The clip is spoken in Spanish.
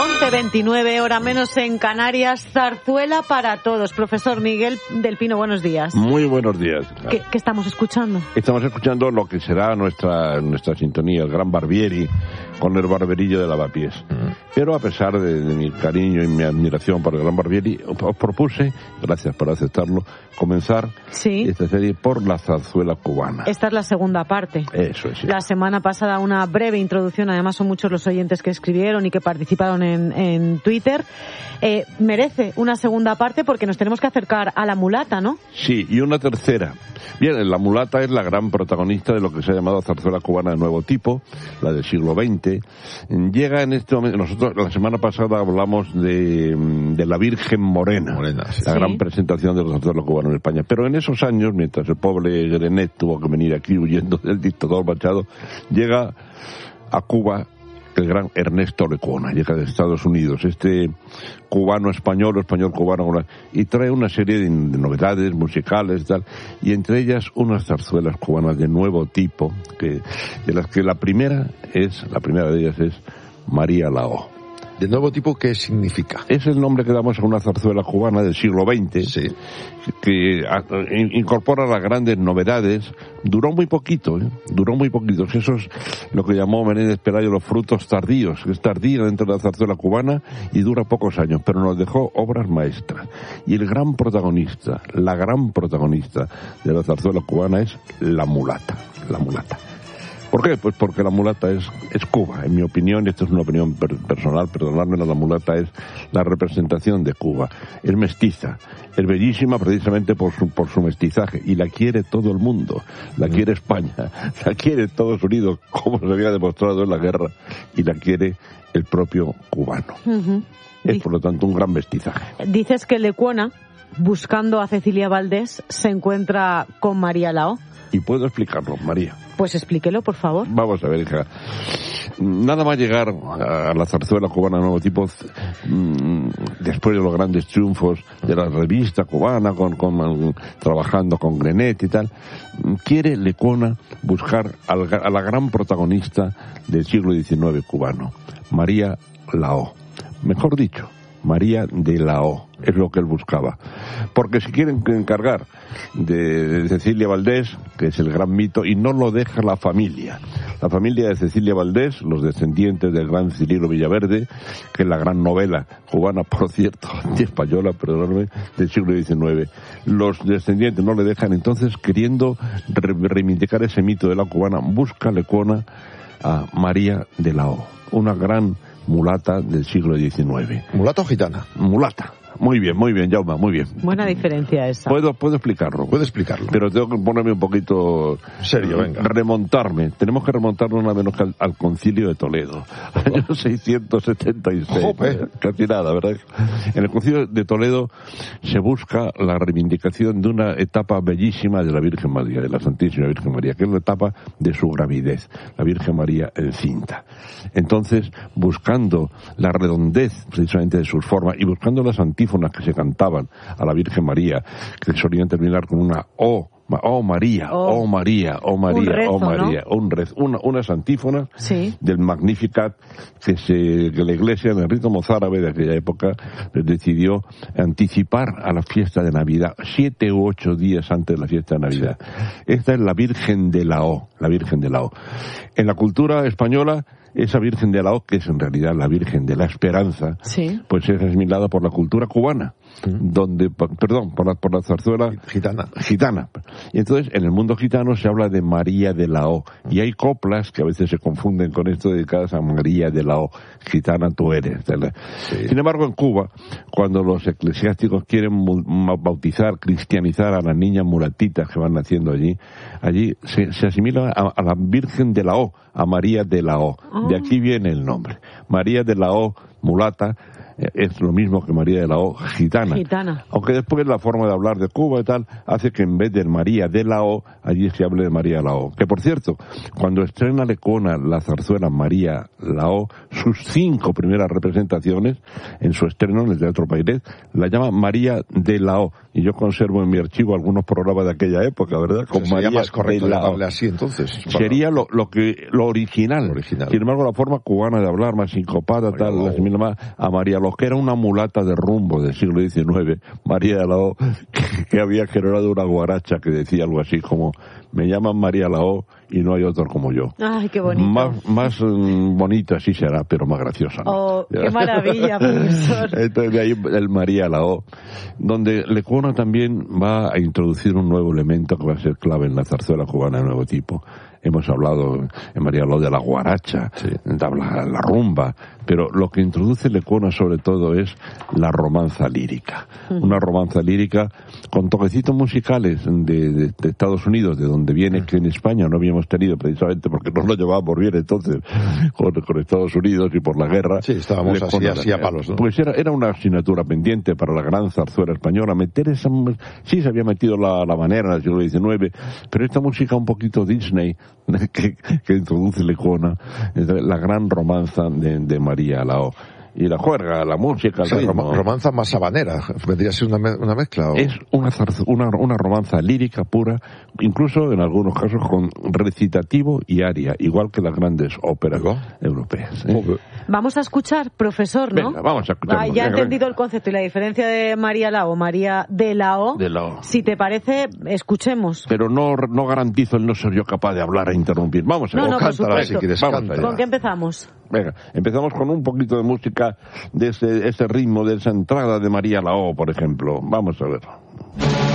11:29, hora menos en Canarias. Zarzuela para todos. Profesor Miguel del Pino, buenos días. Muy buenos días. ¿Qué estamos escuchando? Estamos escuchando lo que será nuestra sintonía, el gran Barbieri, con el barberillo de Lavapiés. Pero a pesar de mi cariño y mi admiración por el gran Barbieri, os propuse, gracias por aceptarlo, comenzar esta serie por la zarzuela cubana. Esta es la segunda parte. Eso es. Sí. La semana pasada una breve introducción, además son muchos los oyentes que escribieron y que participaron en Twitter. Merece una segunda parte porque nos tenemos que acercar a la mulata, ¿no? Sí, y una tercera. Bien, la mulata es la gran protagonista de lo que se ha llamado zarzuela cubana de nuevo tipo, la del siglo XX. Llega en este momento, nosotros la semana pasada hablamos de la Virgen Morena, la gran presentación de la zarzuela cubana en España. Pero en esos años, mientras el pobre Grenet tuvo que venir aquí huyendo del dictador Machado, llega a Cuba el gran Ernesto Lecuona, llega de Estados Unidos, este cubano-español, español-cubano, y trae una serie de novedades musicales, tal, y entre ellas unas zarzuelas cubanas de nuevo tipo, de las que la primera de ellas es María Lao. ¿De nuevo tipo qué significa? Es el nombre que damos a una zarzuela cubana del siglo XX, que incorpora las grandes novedades. Duró muy poquito. Eso es lo que llamó Menéndez Pelayo los frutos tardíos. Es tardía dentro de la zarzuela cubana y dura pocos años, pero nos dejó obras maestras. Y la gran protagonista de la zarzuela cubana es la mulata. ¿Por qué? Pues porque la mulata es Cuba. En mi opinión, esto es una opinión personal, perdonadme, la mulata es la representación de Cuba. Es mestiza, es bellísima precisamente por su mestizaje, y la quiere todo el mundo. La quiere España, la quiere Estados Unidos, como se había demostrado en la guerra, y la quiere el propio cubano. Es, por lo tanto, un gran mestizaje. Dices que Lecuona, buscando a Cecilia Valdés, se encuentra con María Lao. Y puedo explicarlo, María. Pues explíquelo, por favor. Vamos a ver, hija. Nada más llegar a la zarzuela cubana de nuevo tipo, después de los grandes triunfos de la revista cubana, trabajando con Grenet y tal, quiere Lecuona buscar a la gran protagonista del siglo XIX cubano, María Lao. Mejor dicho, María de Lao, es lo que él buscaba. Porque si quieren encargar de Cecilia Valdés, que es el gran mito, y no lo deja la familia de Cecilia Valdés, los descendientes del gran Cirilo Villaverde, que es la gran novela cubana, por cierto, española, perdóname, del siglo XIX. Los descendientes no le dejan, entonces, queriendo reivindicar ese mito de la cubana, busca Lecuona a María de Lao, una gran mulata del siglo XIX. ¿Mulata o gitana? Mulata. Muy bien, Jaume, muy bien. Buena diferencia esa. Puedo explicarlo. Puede explicarlo. Pero tengo que ponerme un poquito serio, venga. Remontarme. Tenemos que remontarnos nada menos que al Concilio de Toledo. Año 676. ¡Jope! Casi nada, ¿verdad? En el Concilio de Toledo se busca la reivindicación de una etapa bellísima de la Virgen María, de la Santísima Virgen María, que es la etapa de su gravidez, la Virgen María encinta. Entonces, buscando la redondez precisamente de sus formas y buscando las antífonas que se cantaban a la Virgen María, que solían terminar con una oh María, oh María, oh María, un rezo, oh María, ¿no? un rezo, unas antífonas del Magnificat que la Iglesia en el rito mozárabe de aquella época decidió anticipar a la fiesta de Navidad, 7 u 8 días antes de la fiesta de Navidad. Esta es la Virgen de Lao, la Virgen de Lao. En la cultura española, esa Virgen de Lao, que es en realidad la Virgen de la Esperanza, pues es asimilada por la cultura cubana, por la zarzuela gitana. Y entonces, en el mundo gitano se habla de María de Lao, y hay coplas que a veces se confunden con esto dedicadas a María de Lao, gitana tú eres. Sin embargo, en Cuba, cuando los eclesiásticos quieren bautizar, cristianizar a las niñas mulatitas que van naciendo allí se asimila a la Virgen de Lao, a María de Lao. De aquí viene el nombre. María de Lao, mulata, es lo mismo que María de la O gitana. Aunque después la forma de hablar de Cuba y tal hace que en vez de María de la O, allí se hable de María de la O. Que por cierto, cuando estrena Lecona la zarzuela María la O, sus 5 primeras representaciones en su estreno en el Teatro Pairet la llama María de la O. Y yo conservo en mi archivo algunos programas de aquella época, ¿verdad? Con María más correcto llamarle así entonces. Sería lo original. Sin embargo, la forma cubana de hablar, más sincopada, tal, la asimila más a María Lo, que era una mulata de rumbo del siglo XIX, María de la O, que había generado una guaracha que decía algo así como: me llaman María la O y no hay otro como yo. Ay, qué bonito. Más bonita sí será, pero más graciosa. Oh, qué maravilla, profesor. Entonces de ahí el María la O, donde Lecona también va a introducir un nuevo elemento que va a ser clave en la zarzuela cubana de nuevo tipo. Hemos hablado en María la O de la guaracha, de la rumba, pero lo que introduce Lecona sobre todo es la romanza lírica. Una romanza lírica con toquecitos musicales de Estados Unidos, de donde viene, que en España no habíamos tenido precisamente porque nos lo llevábamos bien entonces con Estados Unidos y por la guerra. Sí, estábamos así a palos, ¿no? Pues era una asignatura pendiente para la gran zarzuela española, meter esa... Sí, se había metido la manera en el siglo XIX, pero esta música un poquito Disney que introduce Lecona, la gran romanza de María la O. Y la juerga, la música, el ritmo. Romanza más sabanera, vendría a ser una mezcla. ¿O? Es una romanza lírica pura, incluso en algunos casos con recitativo y aria, igual que las grandes óperas europeas. Vamos a escuchar, profesor, ¿no? Venga, vamos a escuchar. Ya he entendido el concepto y la diferencia de María la O, María de la O. Si te parece, escuchemos. Pero no garantizo el no ser yo capaz de hablar e interrumpir. Vamos a ver. No, por supuesto. Si quieres, ¿Con qué empezamos? Venga, empezamos con un poquito de música de ese ritmo, de esa entrada de María la O, por ejemplo. Vamos a ver.